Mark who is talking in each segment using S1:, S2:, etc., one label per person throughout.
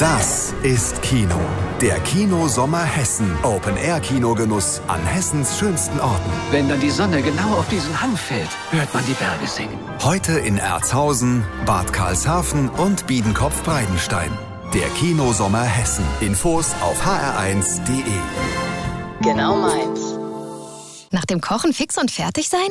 S1: Das ist Kino. Der Kino-Sommer Hessen. Open-Air-Kinogenuss an Hessens schönsten Orten.
S2: Wenn dann die Sonne genau auf diesen Hang fällt, hört man die Berge singen.
S1: Heute in Erzhausen, Bad Karlshafen und Biedenkopf-Breidenstein. Der Kino-Sommer Hessen. Infos auf hr1.de.
S3: Genau meins.
S4: Nach dem Kochen fix und fertig sein?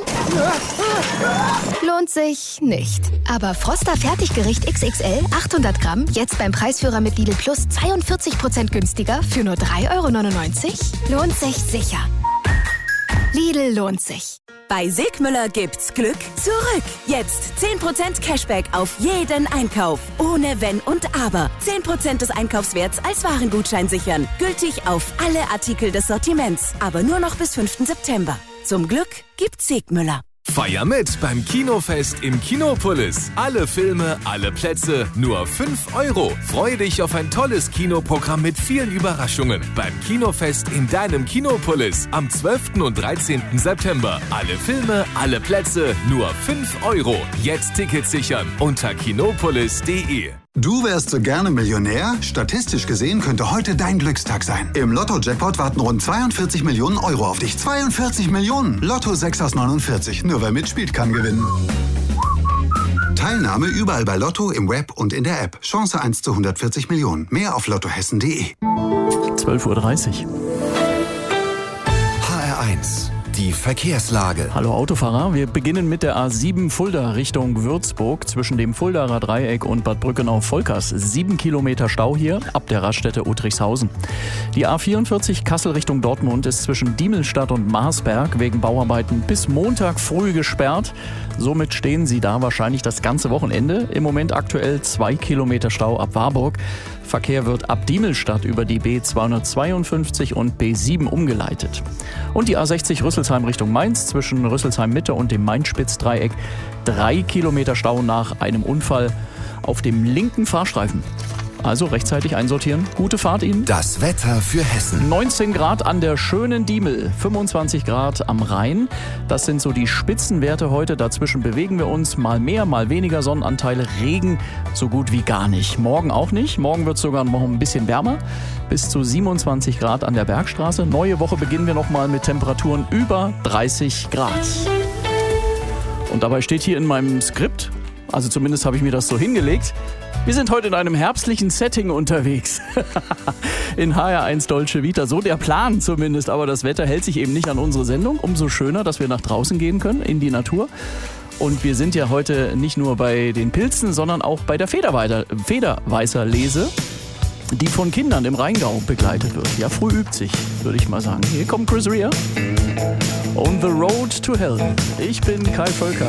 S4: Lohnt sich nicht. Aber Froster Fertiggericht XXL 800 Gramm jetzt beim Preisführer mit Lidl Plus 42% günstiger für nur 3,99 €? Lohnt sich sicher. Lidl lohnt sich.
S5: Bei Sigmüller gibt's Glück zurück. Jetzt 10% Cashback auf jeden Einkauf. Ohne Wenn und Aber. 10% des Einkaufswerts als Warengutschein sichern. Gültig auf alle Artikel des Sortiments. Aber nur noch bis 5. September. Zum Glück gibt's Sigmüller.
S6: Feier mit beim Kinofest im Kinopolis. Alle Filme, alle Plätze, nur 5 €. Freue dich auf ein tolles Kinoprogramm mit vielen Überraschungen. Beim Kinofest in deinem Kinopolis am 12. und 13. September. Alle Filme, alle Plätze, nur 5 €. Jetzt Tickets sichern unter kinopolis.de.
S7: Du wärst so gerne Millionär? Statistisch gesehen könnte heute dein Glückstag sein. Im Lotto-Jackpot warten rund 42 Millionen € auf dich. 42 Millionen! Lotto 6 aus 49. Nur wer mitspielt, kann gewinnen. Teilnahme überall bei Lotto, im Web und in der App. Chance 1 zu 140 Millionen. Mehr auf lottohessen.de.
S8: 12:30 Uhr.
S1: HR1. Die Verkehrslage.
S8: Hallo Autofahrer, wir beginnen mit der A7 Fulda Richtung Würzburg zwischen dem Fuldaer Dreieck und Bad Brückenau-Volkers. 7 Kilometer Stau hier ab der Raststätte Uttrichshausen. Die A44 Kassel Richtung Dortmund ist zwischen Diemelstadt und Marsberg wegen Bauarbeiten bis Montag früh gesperrt. Somit stehen Sie da wahrscheinlich das ganze Wochenende. Im Moment aktuell 2 Kilometer Stau ab Warburg. Verkehr wird ab Diemelstadt über die B252 und B7 umgeleitet. Und die A60 Rüsselsheim Richtung Mainz zwischen Rüsselsheim Mitte und dem Main-Spitz-Dreieck. 3 Kilometer Stau nach einem Unfall auf dem linken Fahrstreifen. Also rechtzeitig einsortieren. Gute Fahrt Ihnen.
S1: Das Wetter für Hessen.
S8: 19 Grad an der schönen Diemel, 25 Grad am Rhein. Das sind so die Spitzenwerte heute. Dazwischen bewegen wir uns. Mal mehr, mal weniger Sonnenanteile. Regen so gut wie gar nicht. Morgen auch nicht. Morgen wird es sogar noch ein bisschen wärmer. Bis zu 27 Grad an der Bergstraße. Neue Woche beginnen wir nochmal mit Temperaturen über 30 Grad. Und dabei steht hier in meinem Skript, also zumindest habe ich mir das so hingelegt, wir sind heute in einem herbstlichen Setting unterwegs. In HR1 Dolce Vita, so der Plan zumindest. Aber das Wetter hält sich eben nicht an unsere Sendung. Umso schöner, dass wir nach draußen gehen können, in die Natur. Und wir sind ja heute nicht nur bei den Pilzen, sondern auch bei der Federweißerlese, die von Kindern im Rheingau begleitet wird. Ja, früh übt sich, würde ich mal sagen. Hier kommt Chris Rea. On the Road to Hell. Ich bin Kai Völker.